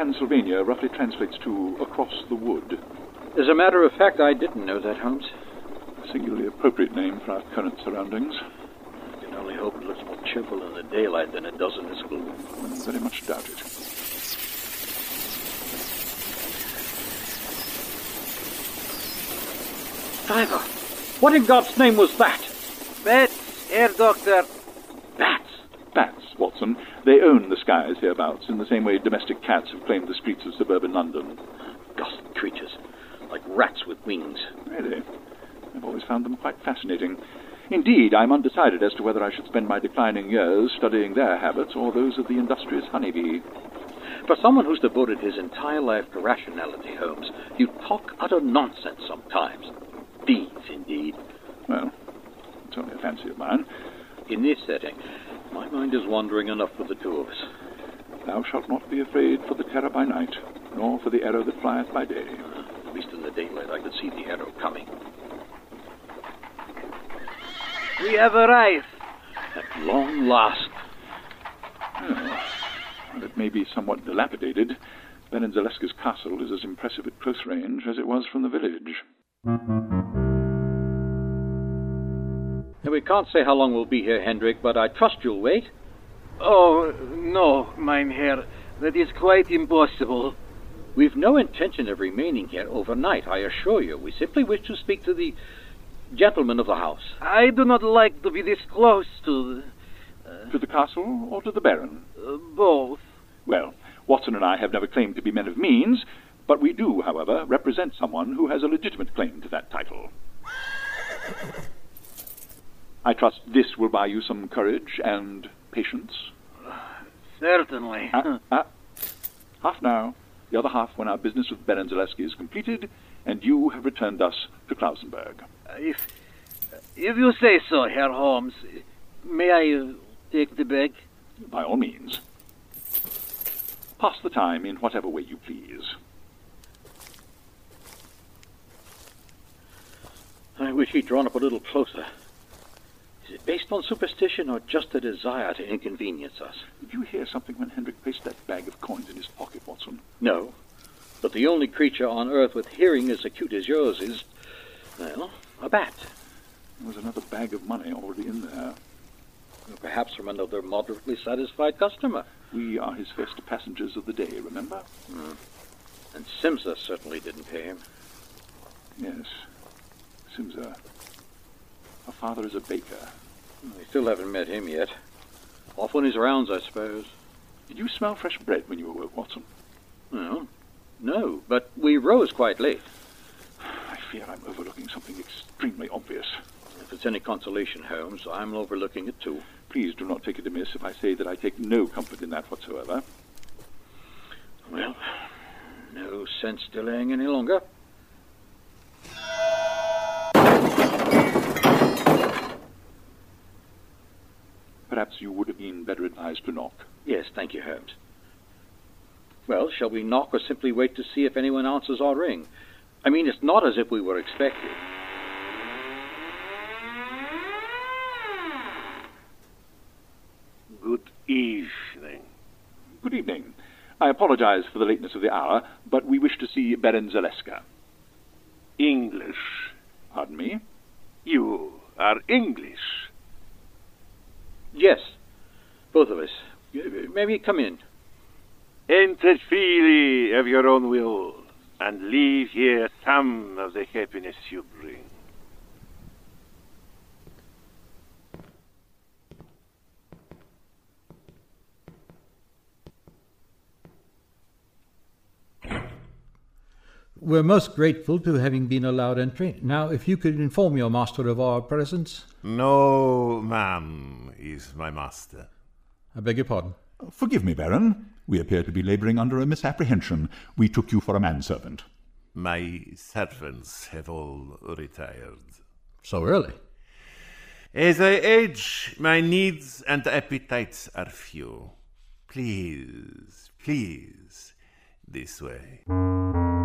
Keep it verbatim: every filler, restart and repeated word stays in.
Transylvania roughly translates to across the wood. As a matter of fact, I didn't know that, Holmes. A singularly appropriate name for our current surroundings. I can only hope it looks more cheerful in the daylight than it does in this gloom. I very much doubt it. Driver, what in God's name was that? Bats, Herr Doctor. Bats? Bats, Watson. They own the skies hereabouts, in the same way domestic cats have claimed the streets of suburban London. Ghastly creatures, like rats with wings. Really? I've always found them quite fascinating. Indeed, I'm undecided as to whether I should spend my declining years studying their habits or those of the industrious honeybee. For someone who's devoted his entire life to rationality, Holmes, you talk utter nonsense sometimes. Bees, indeed. Well, it's only a fancy of mine. In this setting, my mind is wandering enough for the two of us. Thou shalt not be afraid for the terror by night, nor for the arrow that flieth by day. Uh, at least in the daylight I could see the arrow coming. We have arrived. At long last. Oh, well, it may be somewhat dilapidated. Baron Zaleska's castle is as impressive at close range as it was from the village. We can't say how long we'll be here, Hendrik, but I trust you'll wait. Oh, no, mein Herr. That is quite impossible. We've no intention of remaining here overnight, I assure you. We simply wish to speak to the gentleman of the house. I do not like to be this close to the... Uh, to the castle or to the Baron? Uh, both. Well, Watson and I have never claimed to be men of means, but we do, however, represent someone who has a legitimate claim to that title. I trust this will buy you some courage and patience. Certainly. Ah, ah. Half now, the other half when our business with Baron Zaleski is completed, and you have returned us to Klausenberg. Uh, if, if you say so, Herr Holmes, may I uh, take the bag? By all means. Pass the time in whatever way you please. I wish he'd drawn up a little closer. Is it based on superstition or just a desire to inconvenience us? Did you hear something when Hendrik placed that bag of coins in his pocket, Watson? No. But the only creature on Earth with hearing as acute as yours is, well, a bat. There was another bag of money already in there. Or perhaps from another moderately satisfied customer. We are his first passengers of the day, remember? Mm. And Simsa certainly didn't pay him. Yes. Simsa. Her father is a baker. We still haven't met him yet. Off on his rounds, I suppose. Did you smell fresh bread when you awoke, Watson? Well, no, but we rose quite late. I fear I'm overlooking something extremely obvious. If it's any consolation, Holmes, I'm overlooking it too. Please do not take it amiss if I say that I take no comfort in that whatsoever. Well, no sense delaying any longer. Perhaps you would have been better advised to knock. Yes, thank you, Holmes. Well, shall we knock or simply wait to see if anyone answers our ring? I mean, it's not as if we were expected. Good evening. Good evening. I apologize for the lateness of the hour, but we wish to see Baron Zaleska. English. Pardon me? You are English. Yes, both of us. Maybe come in. Enter freely of your own will, and leave here some of the happiness you bring. We're most grateful to having been allowed entry. Now, if you could inform your master of our presence. No man is my master. I beg your pardon. Forgive me, Baron. We appear to be labouring under a misapprehension. We took you for a manservant. My servants have all retired. So early? As I age, my needs and appetites are few. Please, please, this way.